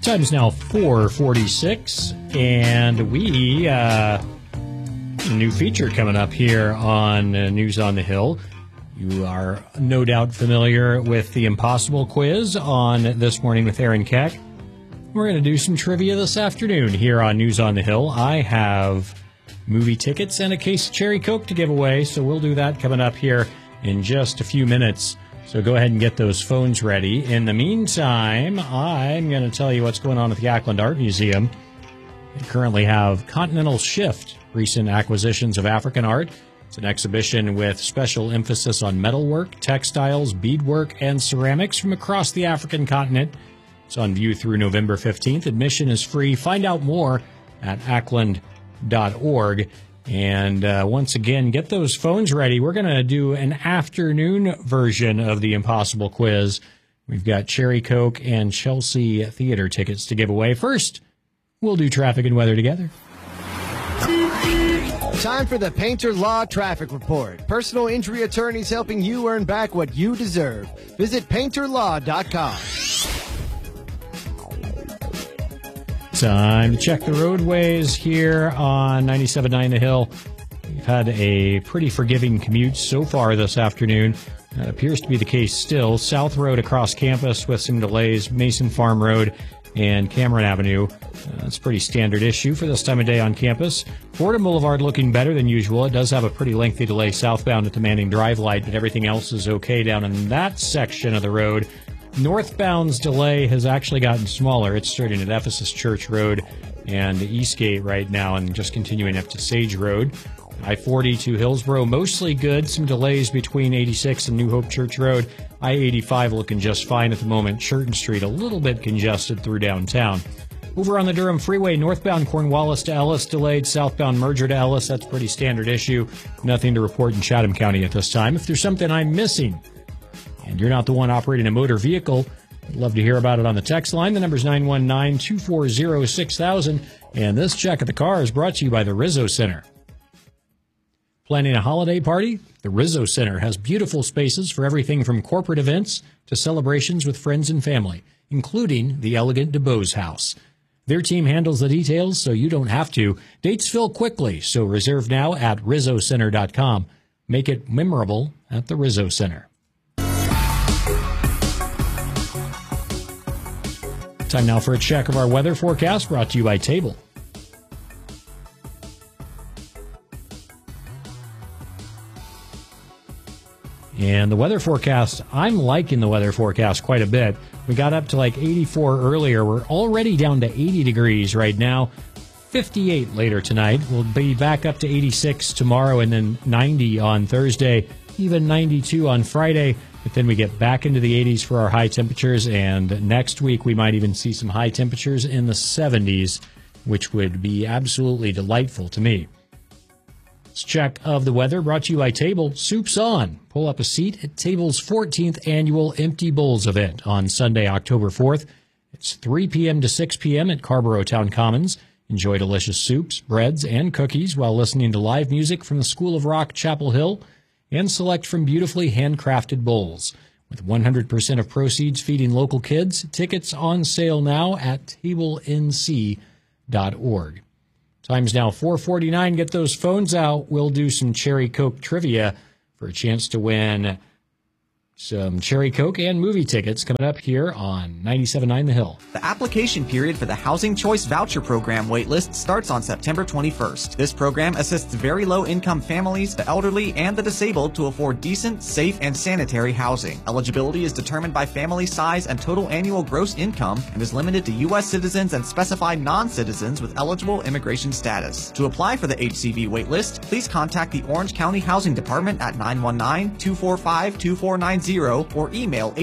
Time is now 4:46, and we a new feature coming up here on News on the Hill. You are no doubt familiar with the Impossible Quiz on This Morning with Aaron Keck. We're going to do some trivia this afternoon here on News on the Hill. I have movie tickets and a case of Cherry Coke to give away, so we'll do that coming up here in just a few minutes. So go ahead and get those phones ready. In the meantime, I'm going to tell you what's going on at the Ackland Art Museum. They currently have Continental Shift, recent acquisitions of African art. It's an exhibition with special emphasis on metalwork, textiles, beadwork, and ceramics from across the African continent. It's on view through November 15th. Admission is free. Find out more at ackland.org. And once again, get those phones ready. We're going to do an afternoon version of the Impossible Quiz. We've got Cherry Coke and Chelsea Theater tickets to give away. First, we'll do traffic and weather together. Time for the Painter Law Traffic Report. Personal injury attorneys helping you earn back what you deserve. Visit painterlaw.com. Time to check the roadways here on 97.9 The Hill. We've had a pretty forgiving commute so far this afternoon. That appears to be the case still. South Road across campus with some delays. Mason Farm Road and Cameron Avenue. That's a pretty standard issue for this time of day on campus. Fordham Boulevard looking better than usual. It does have a pretty lengthy delay southbound at the Manning Drive light, but everything else is okay down in that section of the road. Northbound's delay has actually gotten smaller. It's starting at Ephesus Church Road and Eastgate right now and just continuing up to Sage Road. I-40 to Hillsborough, mostly good. Some delays between 86 and New Hope Church Road. I-85 looking just fine at the moment. Churton Street a little bit congested through downtown. Over on the Durham Freeway, northbound Cornwallis to Ellis delayed. Southbound Merger to Ellis, that's a pretty standard issue. Nothing to report in Chatham County at this time. If there's something I'm missing, and you're not the one operating a motor vehicle, I'd love to hear about it on the text line. The number's 919-240-6000. And this check of the car is brought to you by the Rizzo Center. Planning a holiday party? The Rizzo Center has beautiful spaces for everything from corporate events to celebrations with friends and family, including the elegant DuBose House. Their team handles the details so you don't have to. Dates fill quickly, so reserve now at rizzocenter.com. Make it memorable at the Rizzo Center. Time now for a check of our weather forecast brought to you by Table. And the weather forecast, I'm liking the weather forecast quite a bit. We got up to like 84 earlier. We're already down to 80 degrees right now. 58 later tonight. We'll be back up to 86 tomorrow and then 90 on Thursday, even 92 on Friday. But then we get back into the 80s for our high temperatures, and next week we might even see some high temperatures in the 70s, which would be absolutely delightful to me. This check of the weather brought to you by Table. Soup's on. Pull up a seat at Table's 14th annual Empty Bowls event on Sunday, October 4th. It's 3 p.m. to 6 p.m. at Carrboro Town Commons. Enjoy delicious soups, breads, and cookies while listening to live music from the School of Rock, Chapel Hill, and select from beautifully handcrafted bowls. With 100% of proceeds feeding local kids, tickets on sale now at tablenc.org. Time's now 4:49. Get those phones out. We'll do some Cherry Coke trivia for a chance to win some Cherry Coke and movie tickets coming up here on 97.9 The Hill. The application period for the Housing Choice Voucher Program waitlist starts on September 21st. This program assists very low-income families, the elderly, and the disabled to afford decent, safe, and sanitary housing. Eligibility is determined by family size and total annual gross income and is limited to U.S. citizens and specified non-citizens with eligible immigration status. To apply for the HCV waitlist, please contact the Orange County Housing Department at 919-245-2490 or email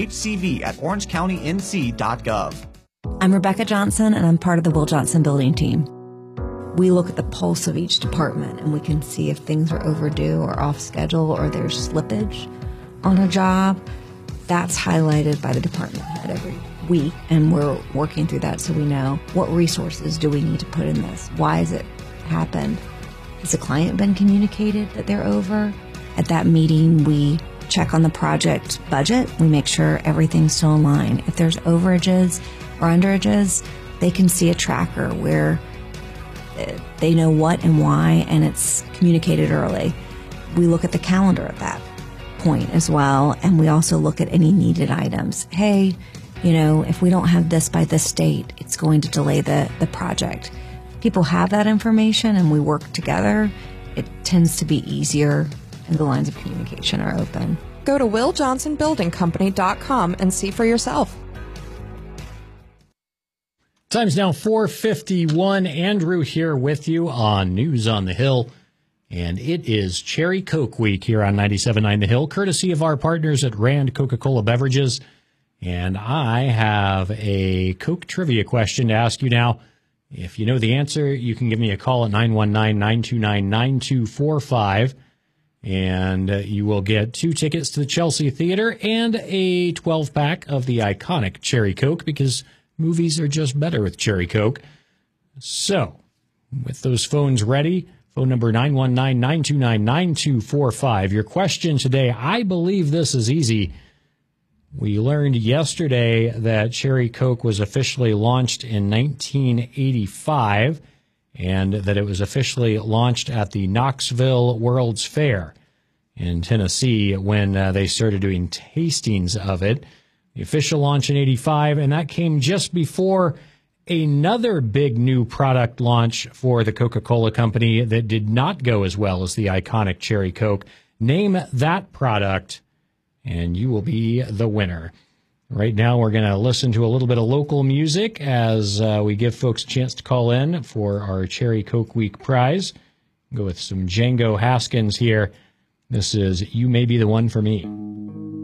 hcv@orangecountync.gov. I'm Rebecca Johnson, and I'm part of the Will Johnson Building team. We look at the pulse of each department, and we can see if things are overdue or off schedule or there's slippage on a job. That's highlighted by the department head every week, and we're working through that so we know what resources do we need to put in this. Why has it happened? Has the client been communicated that they're over? At that meeting, we check on the project budget. We make sure everything's still in line. If there's overages or underages, they can see a tracker where they know what and why, and it's communicated early. We look at the calendar at that point as well, and we also look at any needed items. Hey, if we don't have this by this date, it's going to delay the project. People have that information and we work together. It tends to be easier and the lines of communication are open. Go to WillJohnsonBuildingCompany.com and see for yourself. Time's now 4:51. Andrew here with you on News on the Hill. And it is Cherry Coke Week here on 97.9 The Hill, courtesy of our partners at Rand Coca-Cola Beverages. And I have a Coke trivia question to ask you now. If you know the answer, you can give me a call at 919-929-9245. And you will get 2 tickets to the Chelsea Theater and a 12-pack of the iconic Cherry Coke, because movies are just better with Cherry Coke. So, with those phones ready, phone number 919-929-9245. Your question today, I believe this is easy. We learned yesterday that Cherry Coke was officially launched in 1985 and that it was officially launched at the Knoxville World's Fair in Tennessee when they started doing tastings of it. The official launch in 85, and that came just before another big new product launch for the Coca-Cola Company that did not go as well as the iconic Cherry Coke. Name that product, and you will be the winner. Right now, we're going to listen to a little bit of local music as we give folks a chance to call in for our Cherry Coke Week prize. Go with some Django Haskins here. This is You May Be the One for Me.